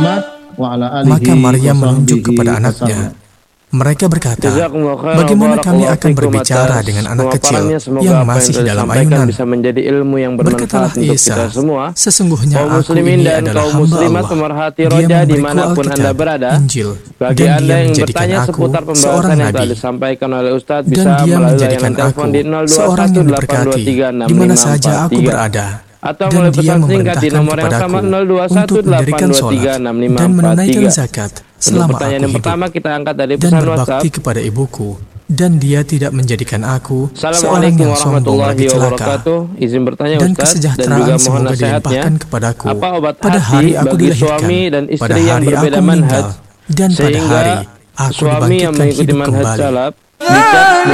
Maka Maryam menunjuk kepada anaknya. Mereka berkata, bagaimana kami akan berbicara dengan anak kecil yang masih dalam ayunan? Berkatalah Isa, sesungguhnya aku ini adalah hamba Allah. Dia memberiku Alkitab, Injil, dan dia menjadikan aku seorang nabi. Dan dia menjadikan aku seorang yang diberkati di mana saja aku berada. Dan dia memerintahkan kepadaku untuk mendirikan sholat dan menunaikan zakat selama aku hidup, dan berbakti kepada ibuku. Dan dia tidak menjadikan aku seorang yang sombong lagi celaka. Dan kesejahteraan semoga dilimpahkan kepadaku pada hari aku dilahirkan, pada hari aku meninggal, dan pada hari aku dibangkitkan hidup kembali.